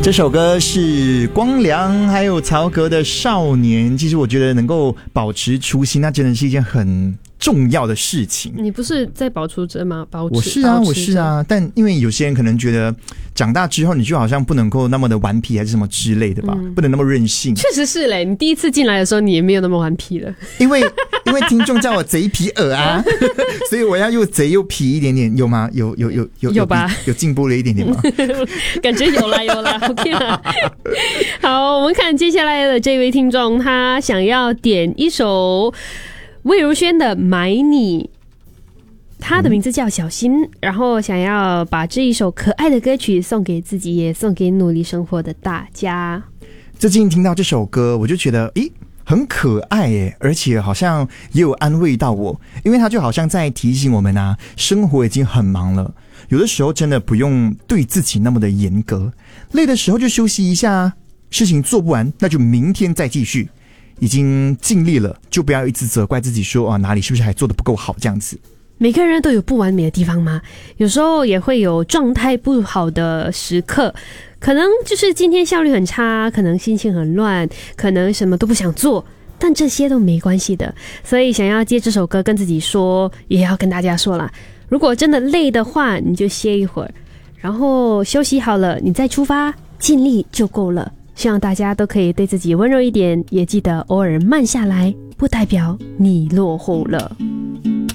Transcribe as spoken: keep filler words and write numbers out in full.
这首歌是光良还有曹格的《少年》。其实我觉得能够保持初心，那真的是一件很重要的事情。 你不是在保持着吗？保持我是啊，我是啊。但因为有些人可能觉得长大之后你就好像不能够那么的顽皮还是什么之类的吧，嗯、不能那么任性。 确实是嘞，你第一次进来的时候你也没有那么顽皮了。 因为因为听众叫我贼皮耳啊，所以我要又贼又皮一点点，有吗？有有有有有吧？ 有进步了一点点吗？ 感觉有啦有啦 ，OK 啦。好，我们看接下来的这位听众，他想要点一首魏如萱的《买你》。他的名字叫小新，然后想要把这一首可爱的歌曲送给自己，也送给努力生活的大家。 最近听到这首歌，我就觉得，诶，很可爱耶，而且好像也有安慰到我，因为他就好像在提醒我们啊，生活已经很忙了，有的时候真的不用对自己那么的严格，累的时候就休息一下，事情做不完那就明天再继续，已经尽力了就不要一直责怪自己说啊哪里是不是还做得不够好这样子。 每个人都有不完美的地方吗？有时候也会有状态不好的时刻，可能就是今天效率很差，可能心情很乱，可能什么都不想做，但这些都没关系的。所以想要借这首歌跟自己说，也要跟大家说啦，如果真的累的话，你就歇一会儿，然后休息好了你再出发，尽力就够了。希望大家都可以对自己温柔一点，也记得偶尔慢下来，不代表你落后了。